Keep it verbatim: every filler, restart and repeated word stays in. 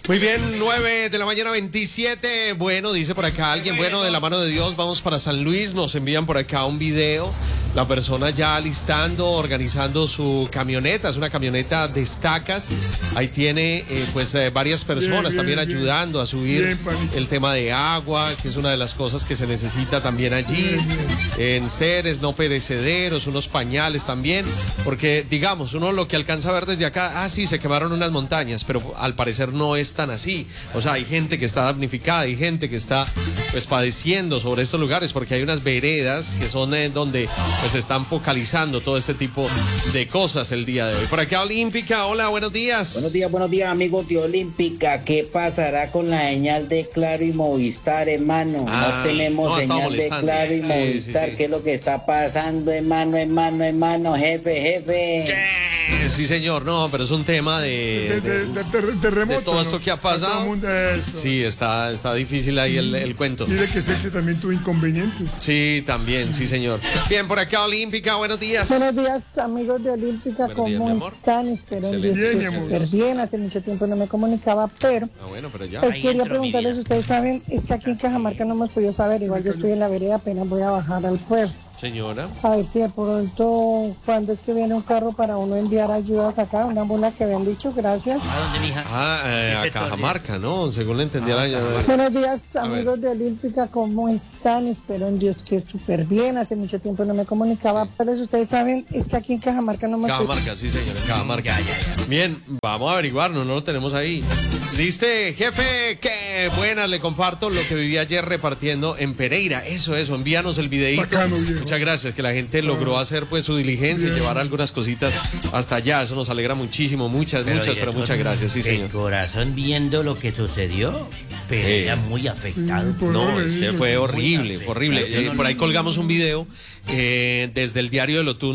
Muy bien, nueve de la mañana, veintisiete. Bueno, dice por acá alguien, bueno, de la mano de Dios, vamos para San Luis. Nos envían por acá un video. La persona ya alistando, organizando su camioneta. Es una camioneta de estacas. Ahí tiene eh, pues eh, varias personas bien, bien, también bien. ayudando a subir bien, el tema de agua, que es una de las cosas que se necesita también allí. En seres no perecederos, unos pañales también. Porque, digamos, uno lo que alcanza a ver desde acá, ah, sí, se quemaron unas montañas, pero al parecer no es tan así. O sea, hay gente que está damnificada, hay gente que está pues padeciendo sobre estos lugares, porque hay unas veredas que son en donde pues están focalizando todo este tipo de cosas el día de hoy. Por acá Olímpica, hola, buenos días. Buenos días, buenos días, amigos de Olímpica. ¿Qué pasará con la señal de Claro y Movistar, hermano? Ah, no tenemos no, señal de Claro y sí, Movistar. Sí, sí. ¿Qué es lo que está pasando, hermano, hermano, hermano, jefe, jefe? ¿Qué? Sí, señor, no, pero es un tema de, de, de, de, de terremoto. De todo esto ¿no? que ha pasado. Sí, está, está difícil ahí el, el cuento. Mire que Sexy también tuvo inconvenientes. Sí, también, sí, señor. Bien, por acá Olímpica, buenos días. Buenos días, amigos de Olímpica, buenos ¿cómo días, están? Espero bien, súper bien. Hace mucho tiempo no me comunicaba, pero, ah, bueno, pero ya. Pues quería preguntarles, ustedes saben, es que aquí en Cajamarca no hemos podido saber, igual yo estoy en la vereda, apenas voy a bajar al pueblo. Señora. A ver si de pronto, cuando es que viene un carro para uno enviar ayudas acá, una ambulancia que habían dicho, gracias. ¿A dónde, mija? Ah, eh, a Cajamarca, ¿no? Según le entendía ah, la... Buenos días, amigos de Olímpica, ¿cómo están? Espero en Dios que súper bien. Hace mucho tiempo no me comunicaba, sí. Pero si ustedes saben, es que aquí en Cajamarca no me... Cajamarca, sí, señora, Cajamarca. Ya, ya, ya. Bien, vamos a averiguarnos, no lo tenemos ahí. ¿Listo, jefe? Qué buena, le comparto lo que viví ayer repartiendo en Pereira. Eso, eso, envíanos el videíto. Bacano, muchas gracias, que la gente logró hacer pues su diligencia bien. Y llevar algunas cositas hasta allá. Eso nos alegra muchísimo, muchas, pero muchas, pero muchas gracias, sí, señor. El corazón viendo lo que sucedió, Pereira eh. muy afectado. No, es que fue horrible, fue horrible. Eh, por ahí colgamos un video eh, desde el diario de Lotún.